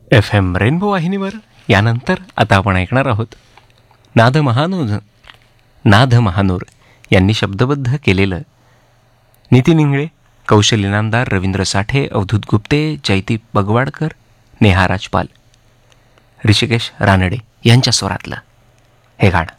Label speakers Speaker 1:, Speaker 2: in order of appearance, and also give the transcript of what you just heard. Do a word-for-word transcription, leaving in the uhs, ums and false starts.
Speaker 1: F M rainbow वाहिनीवर यानंतर आता आपण ऐकणार आहोत नाद महानूर नाद महानूर यांनी शब्दबद्ध केलेलं नितीन इंगळे, कौशल इनामदार, रवींद्र साठे, अवधूत गुप्ते, जयदीप बगवाडकर, नेहा राजपाल, ऋषिकेश रानडे यांच्या स्वरातलं हे गाणं.